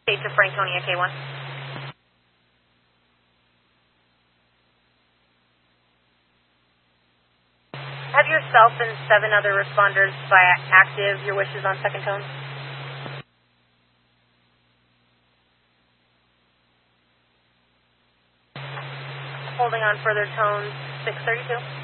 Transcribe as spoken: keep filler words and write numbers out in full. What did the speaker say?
State to Franconia K one. Have yourself and seven other responders by active your wishes on second tone. Holding on further tones six thirty-two.